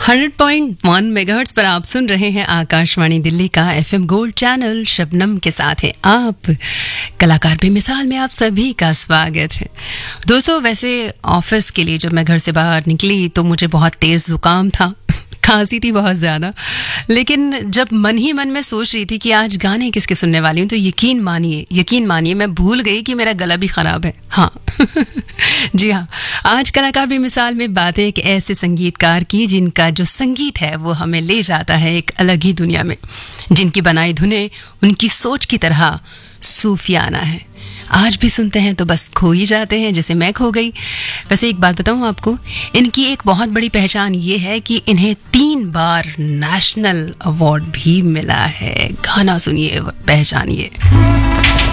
100.1 megahertz पर आप सुन रहे हैं आकाशवाणी दिल्ली का एफएम गोल्ड चैनल। शबनम के साथ है आप। कलाकार बेमिसाल में आप सभी का स्वागत है। दोस्तों, वैसे ऑफिस के लिए जब मैं घर से बाहर निकली तो मुझे बहुत तेज जुकाम था, खांसी थी बहुत ज़्यादा। लेकिन जब मन ही मन में सोच रही थी कि आज गाने किसके सुनने वाली हूँ, तो यकीन मानिए मैं भूल गई कि मेरा गला भी ख़राब है। हाँ जी हाँ, आज कलाकार बेमिसाल में बातें एक ऐसे संगीतकार की जिनका जो संगीत है वो हमें ले जाता है एक अलग ही दुनिया में, जिनकी बनाई धुनें उनकी सोच की तरह सूफियाना है। आज भी सुनते हैं तो बस खो ही जाते हैं, जैसे मैं खो गई। वैसे एक बात बताऊं आपको, इनकी एक बहुत बड़ी पहचान ये है कि इन्हें 3 बार नेशनल अवार्ड भी मिला है। गाना सुनिए, पहचानिए।